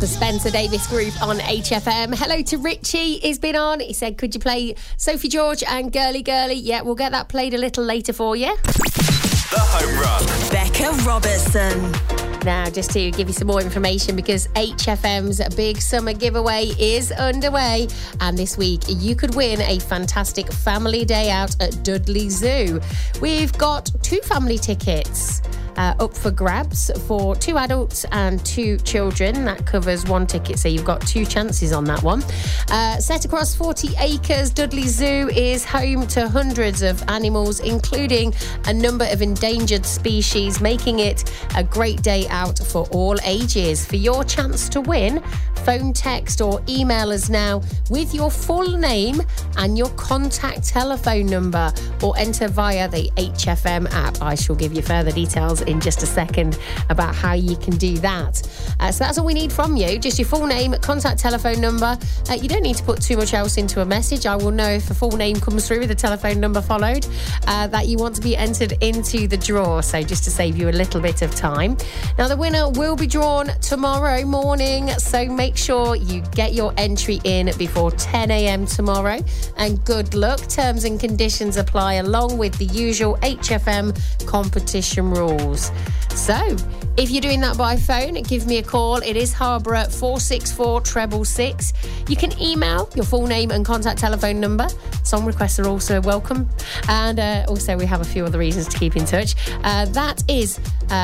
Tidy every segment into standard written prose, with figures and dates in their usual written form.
the Spencer Davis Group on HFM. Hello to Richie, he's been on. He said, could you play Sophie George and Girly Girly? Yeah, we'll get that played a little later for you. The Home Run. Becca Robertson. Now, just to give you some more information, because HFM's big summer giveaway is underway, and this week you could win a fantastic family day out at Dudley Zoo. We've got 2 family tickets up for grabs for 2 adults and 2 children. That covers 1 ticket, so you've got 2 chances on that one. Set across 40 acres, Dudley Zoo is home to hundreds of animals, including a number of endangered species, making it a great day out for all ages. For your chance to win, phone, text or email us now with your full name and your contact telephone number, or enter via the HFM app. I shall give you further details in just a second about how you can do that. So that's all we need from you, just your full name, contact telephone number. You don't need to put too much else into a message. I will know if a full name comes through with a telephone number followed, that you want to be entered into the draw, so just to save you a little bit of time. Now, the winner will be drawn tomorrow morning, so make sure you get your entry in before 10 a.m. tomorrow, and good luck. Terms and conditions apply, along with the usual HFM competition rules. So, if you're doing that by phone, give me a call. It is Harborough 464 666. You can email your full name and contact telephone number. Song requests are also welcome. And also we have a few other reasons to keep in touch. That is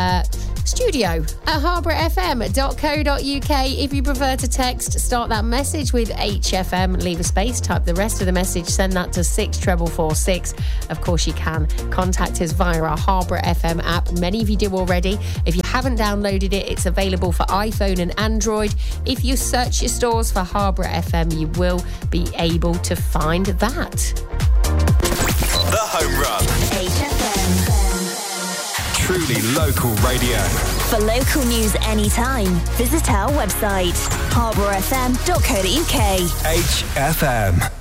studio@harbourfm.co.uk. If you prefer to text, start that message with HFM, leave a space, type the rest of the message, send that to 64446. Of course, you can contact us via our Harborough FM app. Many of you do already. If you haven't downloaded it, it's available for iPhone and Android. If you search your stores for Harborough FM, you will be able to find that. The Home Run. HFM. Truly local radio. For local news anytime, visit our website, harbourfm.co.uk. HFM.